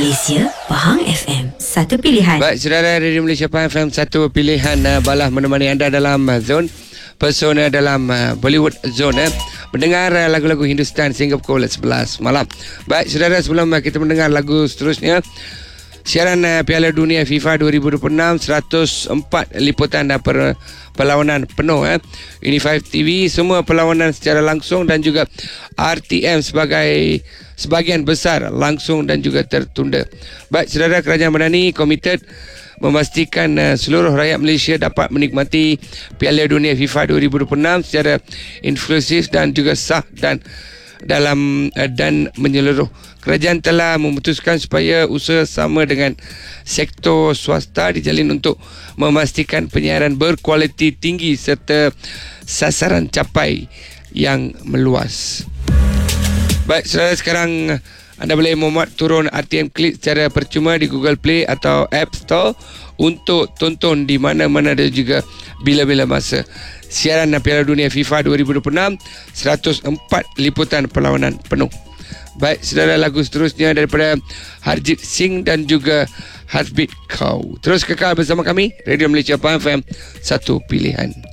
Malaysia, Pahang FM, satu pilihan. Baik, saudara, Radio Malaysia Pahang FM, satu pilihan. Balah menemani anda dalam zone Persona dalam Bollywood Zone. Mendengar lagu-lagu Hindustan sehingga pukul 11 malam. Baik, saudara, sebelum kita mendengar lagu seterusnya, siaran Piala Dunia FIFA 2026, 104 liputan perlawanan penuh. Unify TV, semua perlawanan secara langsung, dan juga RTM sebagian besar langsung dan juga tertunda. Baik, saudara, Kerajaan Madani komited memastikan seluruh rakyat Malaysia dapat menikmati Piala Dunia FIFA 2026 secara inklusif dan juga sah dan menyeluruh. Kerajaan telah memutuskan supaya usaha sama dengan sektor swasta dijalin untuk memastikan penyiaran berkualiti tinggi serta sasaran capai yang meluas. Baik, saudara, sekarang anda boleh memuat turun RTM Klik secara percuma di Google Play atau App Store untuk tonton di mana-mana dan juga bila-bila masa. Siaran Piala Dunia FIFA 2026, 104 liputan perlawanan penuh. Baik, saudara, lagu seterusnya daripada Harjit Singh dan juga Heartbeat Cow. Terus kekal bersama kami, Radio Malaysia Pahang FM, satu pilihan.